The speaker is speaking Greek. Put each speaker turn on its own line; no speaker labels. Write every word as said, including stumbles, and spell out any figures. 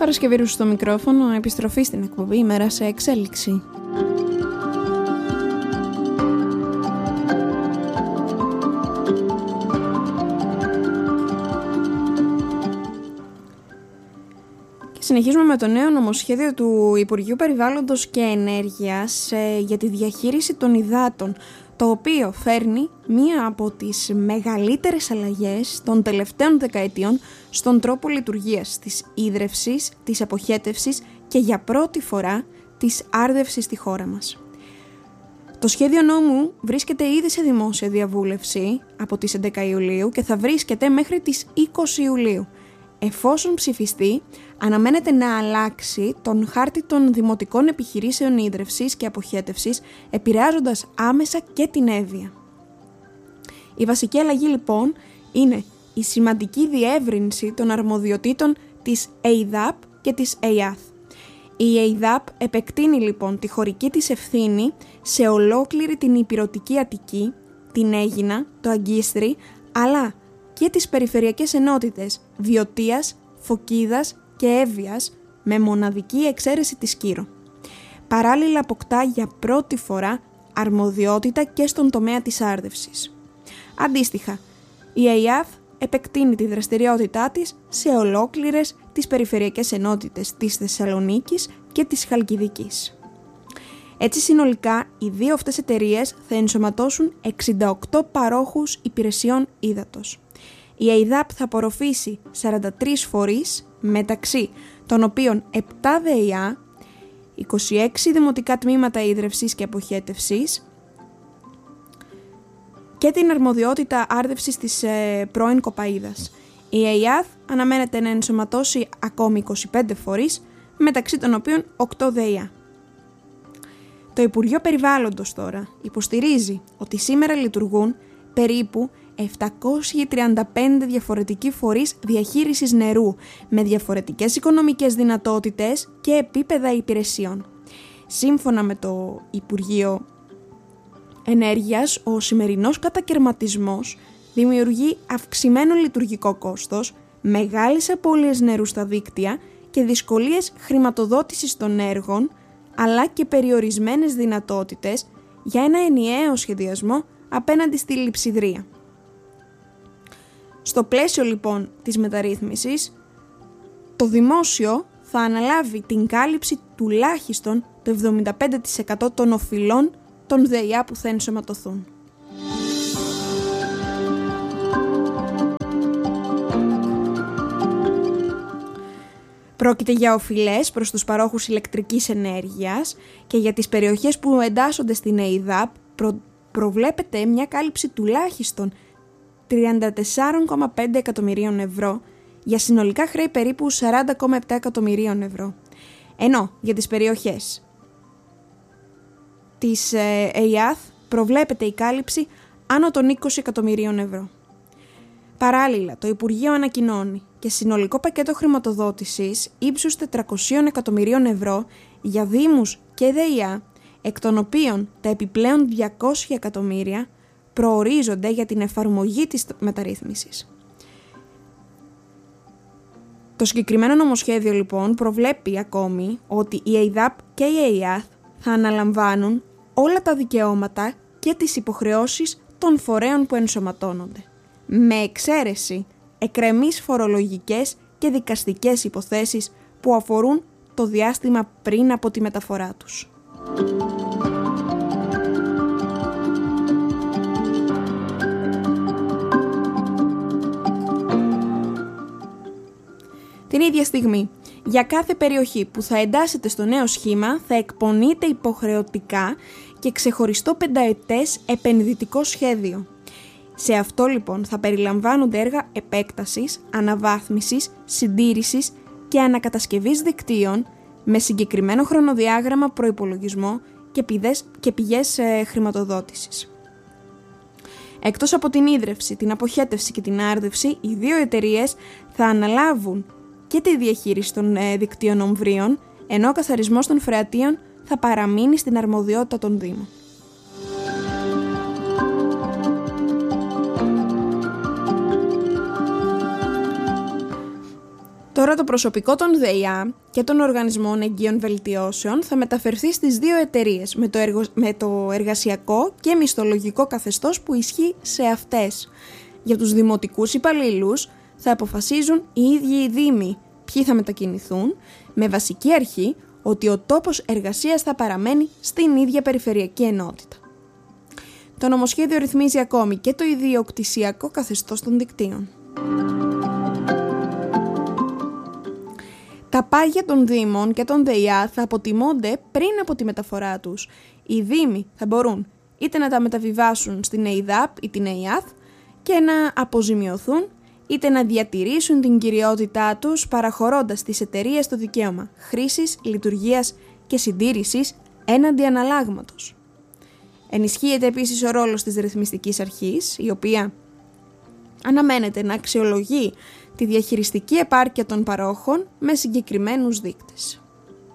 Παρασκευή Ρούσου στο μικρόφωνο, επιστροφή στην εκπομπή ημέρα σε εξέλιξη. Και συνεχίζουμε με το νέο νομοσχέδιο του Υπουργείου Περιβάλλοντος και Ενέργειας ε, για τη διαχείριση των υδάτων, το οποίο φέρνει μία από τις μεγαλύτερες αλλαγές των τελευταίων δεκαετιών στον τρόπο λειτουργίας της ίδρευσης, της αποχέτευσης και για πρώτη φορά της άρδευσης στη χώρα μας. Το σχέδιο νόμου βρίσκεται ήδη σε δημόσια διαβούλευση από τις έντεκα Ιουλίου και θα βρίσκεται μέχρι τις είκοσι Ιουλίου. Εφόσον ψηφιστεί, αναμένεται να αλλάξει τον χάρτη των δημοτικών επιχειρήσεων ίδρευσης και αποχέτευσης, επηρεάζοντας άμεσα και την Εύβοια. Η βασική αλλαγή λοιπόν είναι η σημαντική διεύρυνση των αρμοδιοτήτων της ΕΙΔΑΠ και της ΕΙΑΘ. Η ΕΙΔΑΠ επεκτείνει λοιπόν τη χωρική της ευθύνη σε ολόκληρη την Ηπειρωτική Αττική, την Αίγινα, το Αγκίστρι, αλλά και τις περιφερειακές ενότητες Βιωτίας, Φωκίδας και Εύβοιας, με μοναδική εξαίρεση τη Σκύρο. Παράλληλα αποκτά για πρώτη φορά αρμοδιότητα και στον τομέα της άρδευσης. Αντίστοιχα, η ΕΙΑΘ επεκτείνει τη δραστηριότητά της σε ολόκληρες τις περιφερειακές ενότητες της Θεσσαλονίκης και της Χαλκιδικής. Έτσι συνολικά οι δύο αυτές εταιρείες θα ενσωματώσουν εξήντα οκτώ παρόχους υπηρεσιών ύδατος. Η ΕΙΔΑΠ θα απορροφήσει σαράντα τρεις φορείς, μεταξύ των οποίων επτά ΔΕΙΑ, είκοσι έξι δημοτικά τμήματα ίδρευσης και αποχέτευσης και την αρμοδιότητα άρδευσης της ε, πρώην Κοπαΐδας. Η ΕΙΑΘ αναμένεται να ενσωματώσει ακόμη είκοσι πέντε φορείς, μεταξύ των οποίων οκτώ ΔΕΙΑ. Το Υπουργείο Περιβάλλοντος τώρα υποστηρίζει ότι σήμερα λειτουργούν περίπου επτακόσιοι τριάντα πέντε διαφορετικοί φορείς διαχείρισης νερού με διαφορετικές οικονομικές δυνατότητες και επίπεδα υπηρεσιών. Σύμφωνα με το Υπουργείο Ενέργειας, ο σημερινός κατακερματισμός δημιουργεί αυξημένο λειτουργικό κόστος, μεγάλες απώλειες νερού στα δίκτυα και δυσκολίες χρηματοδότησης των έργων, αλλά και περιορισμένες δυνατότητες για ένα ενιαίο σχεδιασμό απέναντι στη λειψιδρία. Στο πλαίσιο λοιπόν της μεταρρύθμισης, το δημόσιο θα αναλάβει την κάλυψη τουλάχιστον το εβδομήντα πέντε τοις εκατό των οφειλών των ΔΕΙΑ που θα ενσωματωθούν. Πρόκειται για οφειλές προς τους παρόχους ηλεκτρικής ενέργειας και για τις περιοχές που εντάσσονται στην ΕΙΔΑΠ προ... προβλέπεται μια κάλυψη τουλάχιστον τριάντα τέσσερα κόμμα πέντε εκατομμυρίων ευρώ για συνολικά χρέη περίπου σαράντα κόμμα επτά εκατομμυρίων ευρώ. Ενώ για τις περιοχές της ΕΙΑΘ προβλέπεται η κάλυψη άνω των είκοσι εκατομμυρίων ευρώ. Παράλληλα, το Υπουργείο ανακοινώνει και συνολικό πακέτο χρηματοδότησης ύψους τετρακόσια εκατομμυρίων ευρώ για δήμους και ΔΕΙΑ, εκ των οποίων τα επιπλέον διακόσια εκατομμύρια προορίζονται για την εφαρμογή της μεταρρύθμισης. Το συγκεκριμένο νομοσχέδιο λοιπόν προβλέπει ακόμη ότι η ΕΙΔΑΠ και η ΕΙΑΘ θα αναλαμβάνουν όλα τα δικαιώματα και τις υποχρεώσεις των φορέων που ενσωματώνονται, με εξαίρεση εκρεμείς φορολογικές και δικαστικές υποθέσεις που αφορούν το διάστημα πριν από τη μεταφορά τους. Την ίδια στιγμή, για κάθε περιοχή που θα εντάσσεται στο νέο σχήμα θα εκπονείται υποχρεωτικά και ξεχωριστό πενταετές επενδυτικό σχέδιο. Σε αυτό λοιπόν θα περιλαμβάνονται έργα επέκτασης, αναβάθμισης, συντήρησης και ανακατασκευής δικτύων με συγκεκριμένο χρονοδιάγραμμα, προϋπολογισμό και, πηγές, και πηγές ε, χρηματοδότησης. Εκτός από την ίδρυυση, την αποχέτευση και την άρδευση, οι δύο εταιρείες θα αναλάβουν και τη διαχείριση των ε, δικτύων ομβρίων, ενώ ο καθαρισμός των φρεατίων θα παραμείνει στην αρμοδιότητα των Δήμων. Τώρα το προσωπικό των ΔΕΙΑ και των οργανισμών εγγύων βελτιώσεων θα μεταφερθεί στις δύο εταιρείες με το, εργο... με το εργασιακό και μισθολογικό καθεστώς που ισχύει σε αυτές. Για τους δημοτικούς υπαλλήλους θα αποφασίζουν οι ίδιοι οι δήμοι ποιοι θα μετακινηθούν, με βασική αρχή ότι ο τόπος εργασίας θα παραμένει στην ίδια περιφερειακή ενότητα. Το νομοσχέδιο ρυθμίζει ακόμη και το ιδιοκτησιακό καθεστώς των δικτύων. Τα πάγια των Δήμων και των ΔΕΙΑ θα αποτιμώνται πριν από τη μεταφορά τους. Οι Δήμοι θα μπορούν είτε να τα μεταβιβάσουν στην ΕΙΔΑΠ ή την ΕΙΑΘ και να αποζημιωθούν, είτε να διατηρήσουν την κυριότητά τους παραχωρώντας στις εταιρείες το δικαίωμα χρήσης, λειτουργίας και συντήρησης έναντι αναλλάγματος. Ενισχύεται επίσης ο ρόλος της ρυθμιστικής αρχής, η οποία αναμένεται να αξιολογεί τη διαχειριστική επάρκεια των παρόχων με συγκεκριμένους δείκτες.